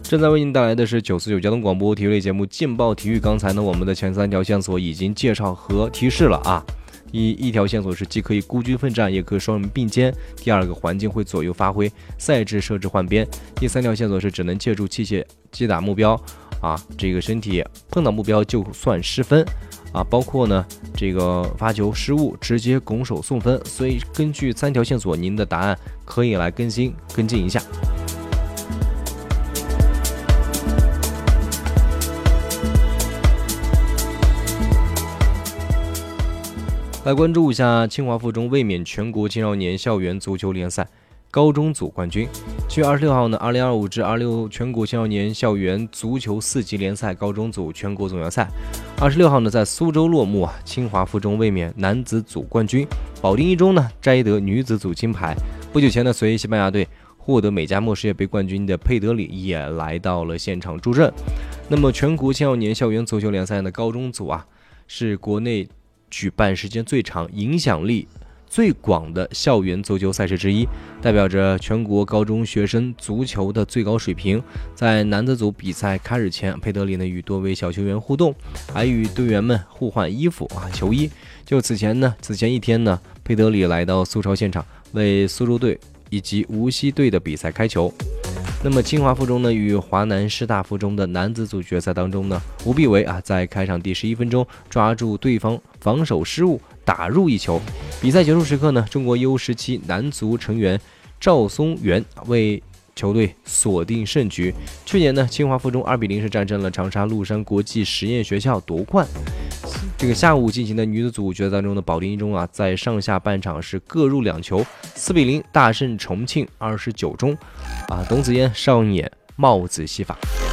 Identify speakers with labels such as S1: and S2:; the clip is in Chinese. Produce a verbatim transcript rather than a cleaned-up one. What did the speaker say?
S1: 正在为您带来的是九四九交通广播体育类节目《劲爆体育》。刚才呢，我们的前三条线索已经介绍和提示了啊。一一条线索是既可以孤军奋战，也可以双人并肩；第二个环境会左右发挥，赛制设置换边；第三条线索是只能借助器械击打目标啊，这个身体碰到目标就算失分啊，包括呢这个发球失误直接拱手送分。所以根据三条线索，您的答案可以来更新跟进一下。来关注一下清华附中卫冕全国青少年校园足球联赛高中组冠军。七月二十六号呢，二零二五至二六全国青少年校园足球四级联赛高中组全国总决赛，二十六号呢在苏州落幕啊。清华附中卫冕男子组冠军，保定一中呢摘得女子组金牌。不久前呢，随西班牙队获得美加墨世界杯冠军的佩德里也来到了现场助阵。那么全国青少年校园足球联赛的高中组啊，是国内举办时间最长、影响力最广的校园足球赛事之一，代表着全国高中学生足球的最高水平。在男子组比赛开始前，佩德里呢与多位小球员互动，还与队员们互换衣服啊球衣。就此前呢，此前一天呢，佩德里来到苏超现场，为苏州队以及无锡队的比赛开球。那么清华附中呢与华南师大附中的男子组决赛当中呢，吴必维啊在开场第十一分钟抓住对方防守失误，打入一球。比赛结束时刻呢，中国 U 十七 男足成员赵松元为球队锁定胜局。去年呢，清华附中二比零是战胜了长沙陆山国际实验学校夺冠。这个下午进行的女子组决赛当中的保定一中啊，在上下半场是各入两球，四比零大胜重庆二十九中啊。董子嫣上演帽子戏法。